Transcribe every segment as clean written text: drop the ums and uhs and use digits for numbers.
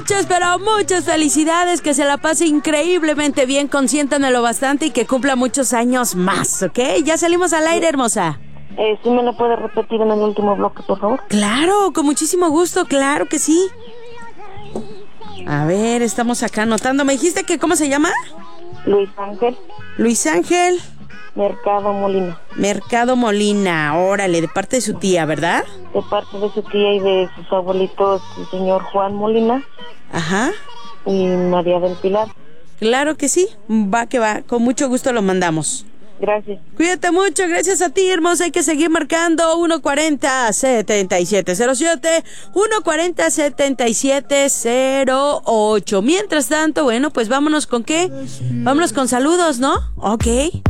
muchas, pero muchas felicidades, que se la pase increíblemente bien, consiéntanelo bastante y que cumpla muchos años más, ¿ok? Ya salimos al aire, hermosa. ¿Sí me lo puede repetir en el último bloque, por favor? Claro, con muchísimo gusto, claro que sí. A ver, estamos acá anotando. ¿Me dijiste que cómo se llama? Luis Ángel. Luis Ángel. Mercado Molina. Mercado Molina, órale, de parte de su tía, ¿verdad? De parte de su tía y de sus abuelitos, el señor Juan Molina. Ajá. Y María del Pilar. Claro que sí, va que va, con mucho gusto lo mandamos. Gracias. Cuídate mucho, gracias a ti, hermosa. Hay que seguir marcando 140-7707, 140-7708. Mientras tanto, bueno, pues vámonos con qué. Vámonos con saludos, ¿no? Ok.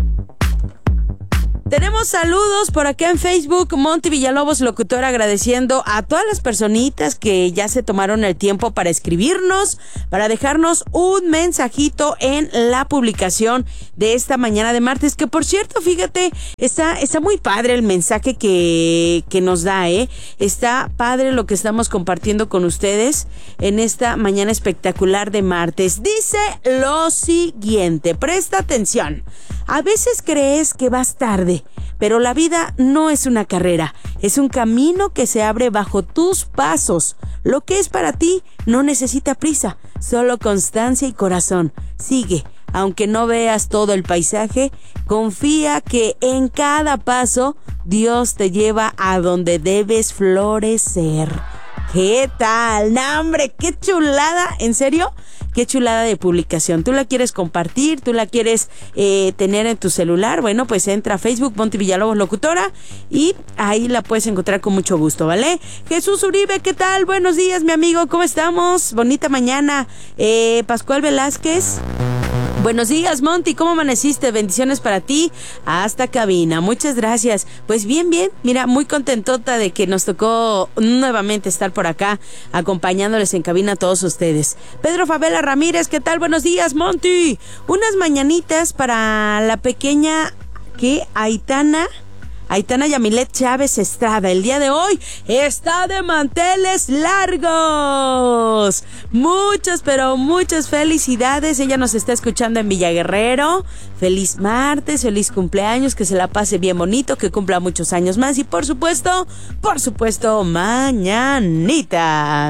Tenemos saludos por acá en Facebook. Monty Villalobos, locutor, agradeciendo a todas las personitas que ya se tomaron el tiempo para escribirnos, para dejarnos un mensajito en la publicación de esta mañana de martes, que por cierto, fíjate, está muy padre el mensaje que nos da, está padre lo que estamos compartiendo con ustedes en esta mañana espectacular de martes. Dice lo siguiente, presta atención. A veces crees que vas tarde, pero la vida no es una carrera, es un camino que se abre bajo tus pasos. Lo que es para ti no necesita prisa, solo constancia y corazón. Sigue, aunque no veas todo el paisaje, confía que en cada paso Dios te lleva a donde debes florecer. ¿Qué tal? ¡No, hombre! ¡Qué chulada! ¿En serio? ¡Qué chulada de publicación! ¿Tú la quieres compartir? ¿Tú la quieres tener en tu celular? Bueno, pues entra a Facebook, Monty Villalobos Locutora, y ahí la puedes encontrar con mucho gusto, ¿vale? Jesús Uribe, ¿qué tal? Buenos días, mi amigo, ¿cómo estamos? Bonita mañana. Pascual Velázquez. Buenos días, Monty, ¿cómo amaneciste? Bendiciones para ti, hasta cabina, muchas gracias. Pues bien, mira, muy contentota de que nos tocó nuevamente estar por acá, acompañándoles en cabina a todos ustedes. Pedro Favela Ramírez, ¿qué tal? Buenos días, Monty. Unas mañanitas para la pequeña, ¿qué? Aitana Yamilet Chávez Estrada. El día de hoy está de manteles largos. Muchas, pero muchas felicidades. Ella nos está escuchando en Villaguerrero. Feliz martes, feliz cumpleaños, que se la pase bien bonito, que cumpla muchos años más y por supuesto, mañanitas.